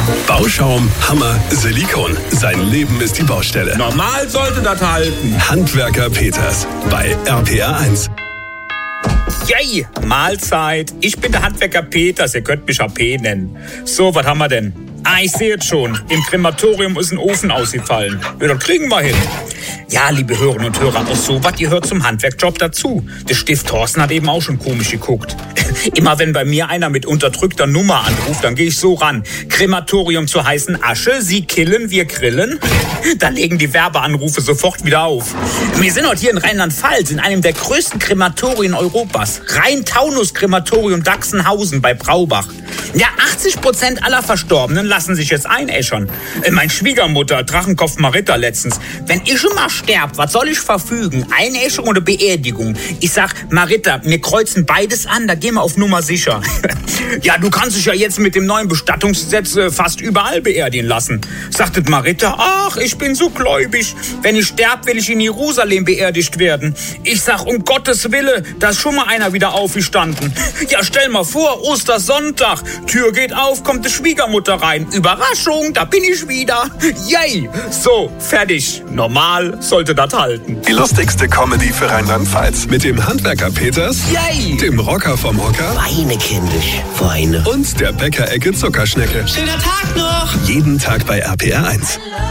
Bauschaum, Hammer, Silikon. Sein Leben ist die Baustelle. Normal sollte das halten. Handwerker Peters bei RPR1. Yay, Mahlzeit. Ich bin der Handwerker Peters, ihr könnt mich AP nennen. So, was haben wir denn? Ich sehe es schon. Im Krematorium ist ein Ofen ausgefallen. Ja, das kriegen wir hin. Ja, liebe Hörerinnen und Hörer, auch so was gehört zum Handwerkjob dazu. Der Stift Thorsten hat eben auch schon komisch geguckt. Immer wenn bei mir einer mit unterdrückter Nummer anruft, dann gehe ich so ran. Krematorium zur heißen Asche, Sie killen, wir grillen. Dann legen die Werbeanrufe sofort wieder auf. Wir sind heute hier in Rheinland-Pfalz, in einem der größten Krematorien Europas. Rhein-Taunus-Krematorium Dachsenhausen bei Braubach. Ja, 80% aller Verstorbenen lassen sich jetzt einäschern. Mein Schwiegermutter, Drachenkopf Marita letztens. Wenn ich schon mal sterb, was soll ich verfügen? Einäschung oder Beerdigung? Ich sag, Marita, wir kreuzen beides an, da gehen wir auf Nummer sicher. Ja, du kannst dich ja jetzt mit dem neuen Bestattungsgesetz fast überall beerdigen lassen. Sagte Marita, ach, ich bin so gläubig. Wenn ich sterb, will ich in Jerusalem beerdigt werden. Ich sag, um Gottes Wille, da ist schon mal einer wieder aufgestanden. Ja, stell mal vor, Ostersonntag. Tür geht auf, kommt die Schwiegermutter rein. Überraschung, da bin ich wieder. Yay! So, fertig. Normal sollte das halten. Die lustigste Comedy für Rheinland-Pfalz. Mit dem Handwerker Peters, Yay! dem Rocker vom Hocker Weine, kindisch, Weine. und der Bäckerecke Zuckerschnecke. Schöner Tag noch! Jeden Tag bei RPR1.